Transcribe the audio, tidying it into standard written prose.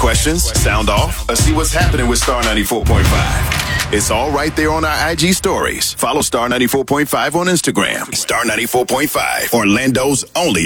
questions, sound off, or see what's happening with Star 94.5? It's all right there on our IG stories. Follow Star 94.5 on Instagram. Star 94.5, Orlando's only